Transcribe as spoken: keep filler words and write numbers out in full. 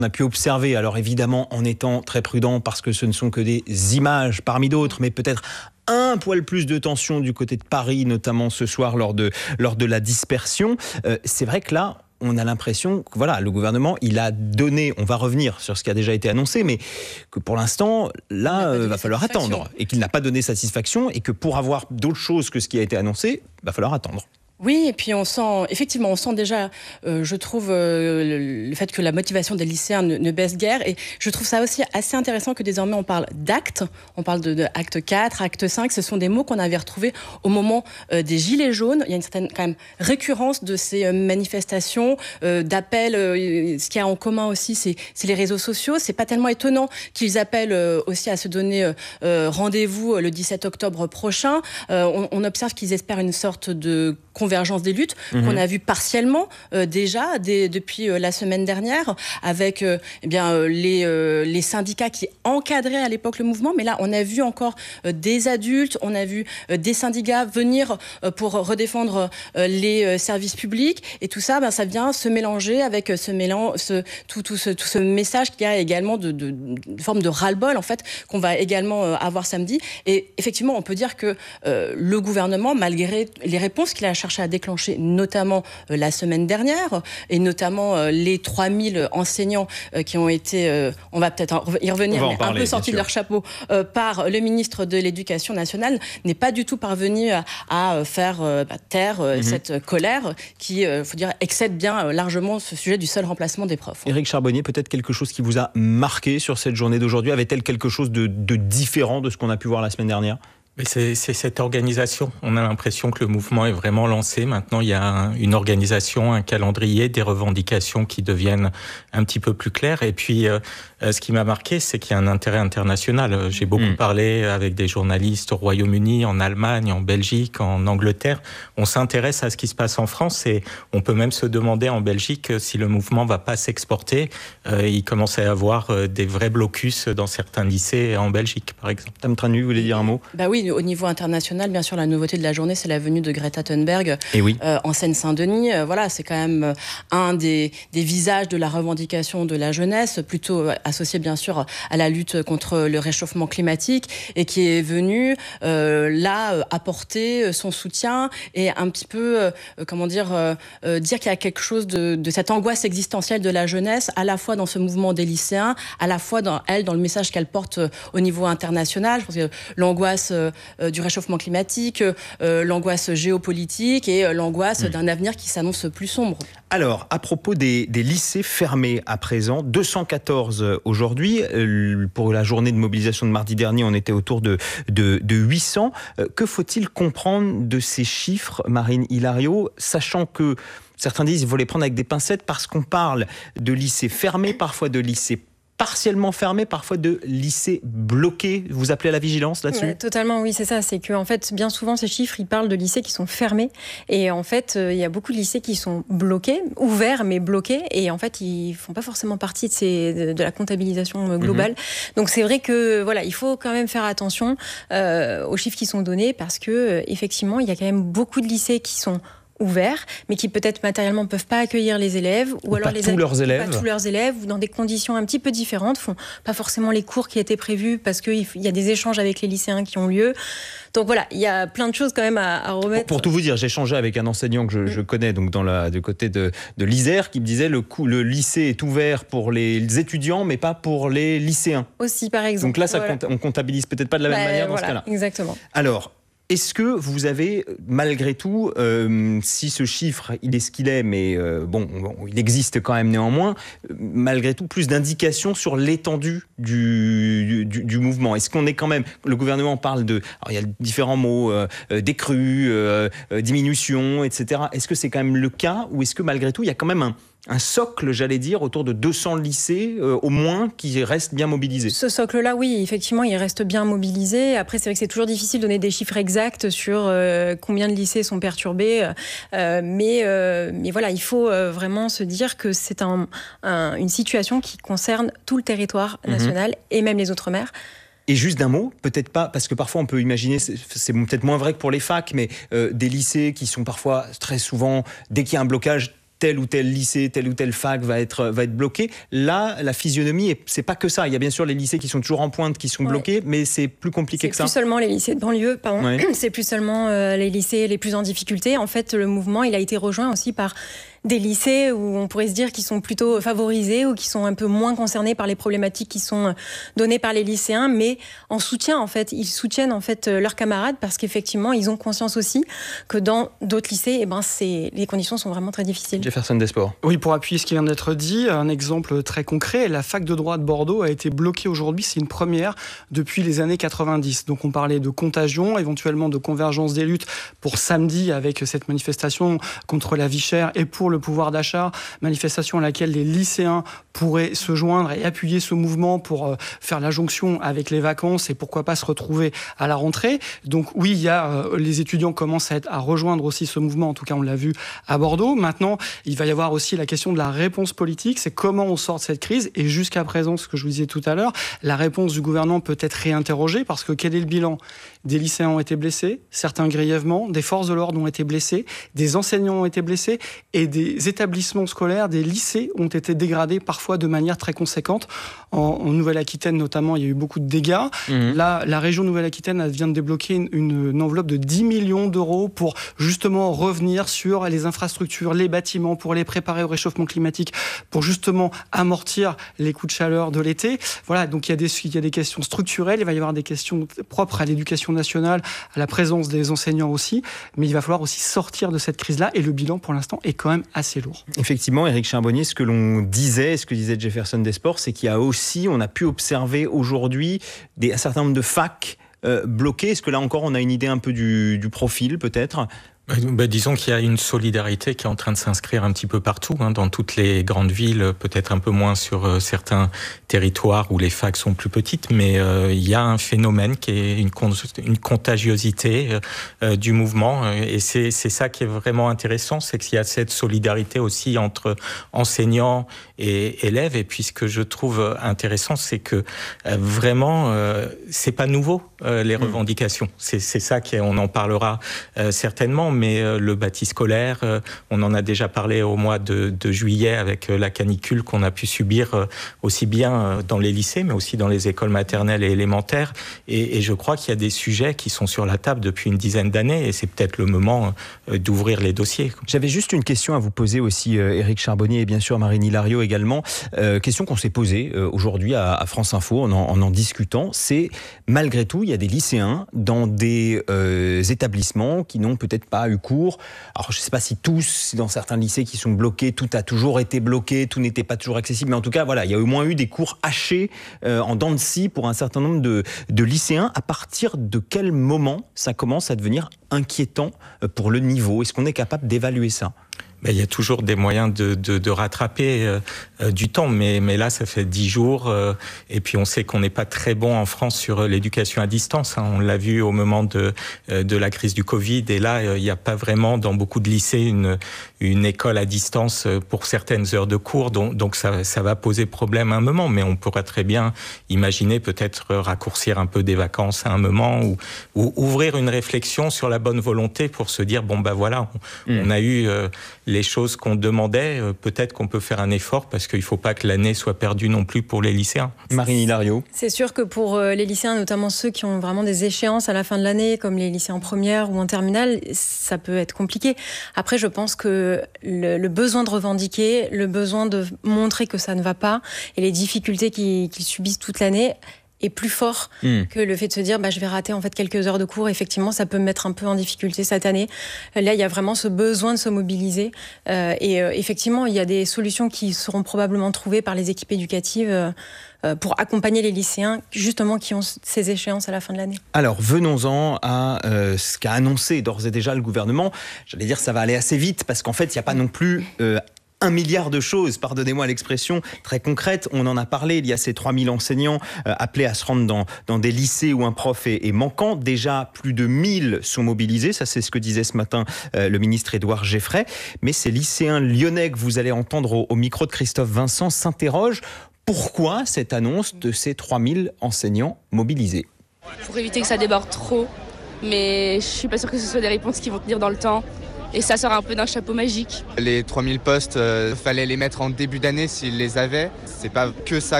On a pu observer, alors évidemment en étant très prudent parce que ce ne sont que des images parmi d'autres, mais peut-être un poil plus de tension du côté de Paris, notamment ce soir lors de, lors de la dispersion. Euh, c'est vrai que là, on a l'impression que voilà, le gouvernement, il a donné, on va revenir sur ce qui a déjà été annoncé, mais que pour l'instant, là, il va falloir attendre et qu'il n'a pas donné satisfaction et que pour avoir d'autres choses que ce qui a été annoncé, il va falloir attendre. Oui, et puis on sent, effectivement, on sent déjà, euh, je trouve, euh, le, le fait que la motivation des lycéens ne, ne baisse guère. Et je trouve ça aussi assez intéressant que désormais on parle d'actes. On parle de, de acte quatre, acte cinq. Ce sont des mots qu'on avait retrouvés au moment euh, des Gilets jaunes. Il y a une certaine quand même récurrence de ces euh, manifestations, euh, d'appels. Euh, ce qu'il y a en commun aussi, c'est, c'est les réseaux sociaux. C'est pas tellement étonnant qu'ils appellent euh, aussi à se donner euh, euh, rendez-vous le dix-sept octobre prochain. Euh, on, on observe qu'ils espèrent une sorte de convergence des luttes mmh. qu'on a vu partiellement euh, déjà dès, depuis euh, la semaine dernière avec euh, eh bien, euh, les, euh, les syndicats qui encadraient à l'époque le mouvement. Mais là, on a vu encore euh, des adultes, on a vu euh, des syndicats venir euh, pour redéfendre euh, les euh, services publics. Et tout ça, ben, ça vient se mélanger avec euh, ce mélange, ce, tout, tout, ce, tout ce message qu'il y a également de, de, de forme de ras-le-bol en fait, qu'on va également euh, avoir samedi. Et effectivement, on peut dire que euh, le gouvernement, malgré les réponses qu'il a cherché à déclencher, notamment euh, la semaine dernière, et notamment euh, les trois mille enseignants euh, qui ont été, euh, on va peut-être y revenir, mais parler, un peu sortis de leur chapeau euh, par le ministre de l'Éducation nationale, n'est pas du tout parvenu à, à faire euh, bah, taire euh, mm-hmm. cette colère qui, il euh, faut dire, excède bien euh, largement ce sujet du seul remplacement des profs. Éric Charbonnier, peut-être quelque chose qui vous a marqué sur cette journée d'aujourd'hui, avait-elle quelque chose de, de différent de ce qu'on a pu voir la semaine dernière ? Mais c'est, c'est cette organisation. On a l'impression que le mouvement est vraiment lancé. Maintenant, il y a un, une organisation, un calendrier, des revendications qui deviennent un petit peu plus claires. Et puis, euh, ce qui m'a marqué, c'est qu'il y a un intérêt international. J'ai beaucoup mmh. parlé avec des journalistes au Royaume-Uni, en Allemagne, en Belgique, en Angleterre. On s'intéresse à ce qui se passe en France et on peut même se demander en Belgique si le mouvement va pas s'exporter. Euh, il commence à y avoir des vrais blocus dans certains lycées en Belgique, par exemple. Tam Tranu, vous voulez dire un mot ? Bah oui. Au niveau international, bien sûr, la nouveauté de la journée, c'est la venue de Greta Thunberg oui. euh, en Seine-Saint-Denis. Euh, voilà, c'est quand même un des, des visages de la revendication de la jeunesse, plutôt associé bien sûr à la lutte contre le réchauffement climatique, et qui est venu euh, là apporter son soutien et un petit peu, euh, comment dire, euh, dire qu'il y a quelque chose de, de cette angoisse existentielle de la jeunesse, à la fois dans ce mouvement des lycéens, à la fois dans elle, dans le message qu'elle porte au niveau international. Je pense que l'angoisse euh, du réchauffement climatique, euh, l'angoisse géopolitique et euh, l'angoisse mmh. d'un avenir qui s'annonce plus sombre. Alors, à propos des, des lycées fermés à présent, deux cent quatorze aujourd'hui. Euh, pour la journée de mobilisation de mardi dernier, on était autour de, de, de huit cents. Euh, que faut-il comprendre de ces chiffres, Marine Hilario, sachant que certains disent qu'il faut les prendre avec des pincettes parce qu'on parle de lycées fermés, parfois de lycées partiellement fermés, parfois de lycées bloqués. Vous appelez à la vigilance là-dessus ? Ouais, totalement, oui, c'est ça. C'est que en fait, bien souvent, ces chiffres, ils parlent de lycées qui sont fermés. Et en fait, euh, il y a beaucoup de lycées qui sont bloqués, ouverts, mais bloqués. Et en fait, ils font pas forcément partie de, ces, de, de la comptabilisation globale. Mm-hmm. Donc, c'est vrai que voilà, il faut quand même faire attention euh, aux chiffres qui sont donnés parce que euh, effectivement, il y a quand même beaucoup de lycées qui sont ouverts, mais qui peut-être matériellement ne peuvent pas accueillir les élèves, ou, ou alors pas les tous leurs élèves. pas tous leurs élèves, ou dans des conditions un petit peu différentes, font pas forcément les cours qui étaient prévus parce qu'il y a des échanges avec les lycéens qui ont lieu. Donc voilà, il y a plein de choses quand même à, à remettre. Pour, pour tout vous dire, j'ai échangé avec un enseignant que je, je connais, donc dans la, du côté de, de l'Isère, qui me disait le coup, le lycée est ouvert pour les étudiants, mais pas pour les lycéens. Aussi, par exemple. Donc là, ça voilà. compte, on comptabilise peut-être pas de la bah, même manière dans voilà, ce cas-là. Exactement. Alors, est-ce que vous avez, malgré tout, euh, si ce chiffre, il est ce qu'il est, mais euh, bon, bon, il existe quand même néanmoins, euh, malgré tout, plus d'indications sur l'étendue du, du, du mouvement ? Est-ce qu'on est quand même, le gouvernement parle de, alors il y a différents mots, euh, décrue, euh, diminution, et cetera. Est-ce que c'est quand même le cas, ou est-ce que malgré tout, il y a quand même un un socle, j'allais dire, autour de deux cents lycées, euh, au moins, qui restent bien mobilisés. Ce socle-là, oui, effectivement, il reste bien mobilisé. Après, c'est vrai que c'est toujours difficile de donner des chiffres exacts sur euh, combien de lycées sont perturbés. Euh, mais, euh, mais voilà, il faut euh, vraiment se dire que c'est un, un, une situation qui concerne tout le territoire national mmh. et même les Outre-mer. Et juste d'un mot, peut-être pas, parce que parfois on peut imaginer, c'est, c'est peut-être moins vrai que pour les facs, mais euh, des lycées qui sont parfois, très souvent, dès qu'il y a un blocage, tel ou tel lycée, telle ou telle fac va être, va être bloqué. Là, la physionomie, c'est pas que ça. Il y a bien sûr les lycées qui sont toujours en pointe, qui sont ouais. bloqués, mais c'est plus compliqué c'est que ça. C'est plus seulement les lycées de banlieue, pardon. Ouais. C'est plus seulement euh, les lycées les plus en difficulté. En fait, le mouvement, il a été rejoint aussi par des lycées où on pourrait se dire qu'ils sont plutôt favorisés ou qui sont un peu moins concernés par les problématiques qui sont données par les lycéens, mais en soutien, en fait. Ils soutiennent, en fait, leurs camarades parce qu'effectivement, ils ont conscience aussi que dans d'autres lycées, eh ben, c'est, les conditions sont vraiment très difficiles. Jefferson Desports. Oui, pour appuyer ce qui vient d'être dit, un exemple très concret, la fac de droit de Bordeaux a été bloquée aujourd'hui, c'est une première depuis les années quatre-vingt-dix. Donc on parlait de contagion, éventuellement de convergence des luttes pour samedi avec cette manifestation contre la vie chère et pour le pouvoir d'achat, manifestation à laquelle les lycéens pourraient se joindre et appuyer ce mouvement pour euh, faire la jonction avec les vacances et pourquoi pas se retrouver à la rentrée. Donc oui, il y a, euh, les étudiants commencent à, être, à rejoindre aussi ce mouvement, en tout cas on l'a vu à Bordeaux. Maintenant, il va y avoir aussi la question de la réponse politique, c'est comment on sort de cette crise et jusqu'à présent, ce que je vous disais tout à l'heure, la réponse du gouvernement peut être réinterrogée parce que quel est le bilan ? Des lycéens ont été blessés, certains grièvement, des forces de l'ordre ont été blessés, des enseignants ont été blessés et des établissements scolaires, des lycées ont été dégradés parfois de manière très conséquente. En, en Nouvelle-Aquitaine notamment, il y a eu beaucoup de dégâts. Mmh. Là, la région Nouvelle-Aquitaine vient de débloquer une, une, une enveloppe de dix millions d'euros pour justement revenir sur les infrastructures, les bâtiments, pour les préparer au réchauffement climatique, pour justement amortir les coups de chaleur de l'été. Voilà, donc il y a des, il y a des questions structurelles, il va y avoir des questions propres à l'éducation nationale, à la présence des enseignants aussi, mais il va falloir aussi sortir de cette crise-là et le bilan pour l'instant est quand même assez lourd. Effectivement, Éric Charbonnier, ce que l'on disait, ce que disait Jefferson Desports, c'est qu'il y a aussi, on a pu observer aujourd'hui des, un certain nombre de facs euh, bloquées. Est-ce que là encore, on a une idée un peu du, du profil peut-être ? Ben, disons qu'il y a une solidarité qui est en train de s'inscrire un petit peu partout, hein, dans toutes les grandes villes, peut-être un peu moins sur euh, certains territoires où les facs sont plus petites, mais euh, il y a un phénomène qui est une, con- une contagiosité euh, du mouvement, et c'est, c'est ça qui est vraiment intéressant, c'est qu'il y a cette solidarité aussi entre enseignants et élèves, et puis ce que je trouve intéressant, c'est que euh, vraiment, euh, c'est pas nouveau, euh, les revendications, c'est, c'est ça qui est, on en parlera euh, certainement, mais euh, le bâti scolaire, euh, on en a déjà parlé au mois de, de juillet avec euh, la canicule qu'on a pu subir euh, aussi bien euh, dans les lycées, mais aussi dans les écoles maternelles et élémentaires. Et, et je crois qu'il y a des sujets qui sont sur la table depuis une dizaine d'années, et c'est peut-être le moment euh, d'ouvrir les dossiers. J'avais juste une question à vous poser aussi, euh, Éric Charbonnier, et bien sûr Marine Hilario également. Euh, question qu'on s'est posée euh, aujourd'hui à, à France Info en en, en en discutant, c'est malgré tout, il y a des lycéens dans des euh, établissements qui n'ont peut-être pas eu cours. Alors je ne sais pas si tous, dans certains lycées qui sont bloqués, tout a toujours été bloqué, tout n'était pas toujours accessible, mais en tout cas voilà, il y a au moins eu des cours hachés euh, en dents de scie pour un certain nombre de, de lycéens. À partir de quel moment ça commence à devenir inquiétant pour le niveau ? Est-ce qu'on est capable d'évaluer ça ? Ben, il y a toujours des moyens de, de, de rattraper euh, euh, du temps, mais, mais là, ça fait dix jours, euh, et puis on sait qu'on n'est pas très bon en France sur l'éducation à distance, hein. On l'a vu au moment de, de la crise du Covid, et là, euh, il n'y a pas vraiment dans beaucoup de lycées une, une école à distance pour certaines heures de cours, donc, donc ça, ça va poser problème à un moment, mais on pourrait très bien imaginer peut-être raccourcir un peu des vacances à un moment, ou, ou ouvrir une réflexion sur la bonne volonté pour se dire, bon ben voilà, on, mmh. on a eu... Euh, les choses qu'on demandait, peut-être qu'on peut faire un effort parce qu'il ne faut pas que l'année soit perdue non plus pour les lycéens. Marine Hilario. C'est sûr que pour les lycéens, notamment ceux qui ont vraiment des échéances à la fin de l'année, comme les lycéens en première ou en terminale, ça peut être compliqué. Après, je pense que le, le besoin de revendiquer, le besoin de montrer que ça ne va pas et les difficultés qu'ils, qu'ils subissent toute l'année est plus fort mmh. que le fait de se dire bah, je vais rater en fait quelques heures de cours. Effectivement, ça peut me mettre un peu en difficulté cette année. Là, il y a vraiment ce besoin de se mobiliser. Euh, et euh, effectivement, il y a des solutions qui seront probablement trouvées par les équipes éducatives euh, pour accompagner les lycéens, justement, qui ont ces échéances à la fin de l'année. Alors, venons-en à euh, ce qu'a annoncé d'ores et déjà le gouvernement. J'allais dire ça va aller assez vite, parce qu'en fait, il n'y a pas non plus... Euh, un milliard de choses, pardonnez-moi l'expression très concrète. On en a parlé, il y a ces trois mille enseignants euh, appelés à se rendre dans, dans des lycées où un prof est, est manquant. Déjà, plus de mille sont mobilisés. Ça, c'est ce que disait ce matin euh, le ministre Édouard Geffray. Mais ces lycéens lyonnais que vous allez entendre au, au micro de Christophe Vincent s'interrogent. Pourquoi cette annonce de ces trois mille enseignants mobilisés ? Pour éviter que ça déborde trop. Mais je suis pas sûre que ce soit des réponses qui vont tenir dans le temps. et ça sort un peu d'un chapeau magique. Les trois mille postes, euh, fallait les mettre en début d'année s'ils les avaient. C'est pas que ça